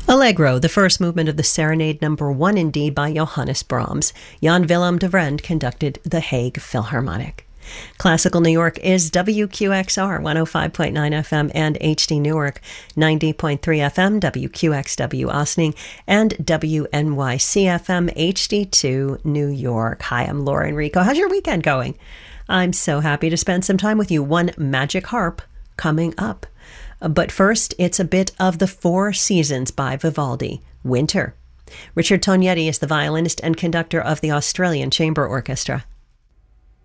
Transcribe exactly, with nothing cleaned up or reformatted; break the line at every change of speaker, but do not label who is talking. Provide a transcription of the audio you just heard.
Allegro, the first movement of the Serenade Number One in D by Johannes Brahms. Jan Willem de Vrend conducted the Hague Philharmonic. Classical New York is W Q X R one oh five point nine F M and H D Newark ninety point three F M, W Q X W Ossining, and W N Y C F M H D two New York. Hi, I'm Laura Enrico. How's your weekend going? I'm so happy to spend some time with you. One magic harp coming up. But first, it's a bit of the Four Seasons by Vivaldi, Winter. Richard Tognetti is the violinist and conductor of the Australian Chamber Orchestra.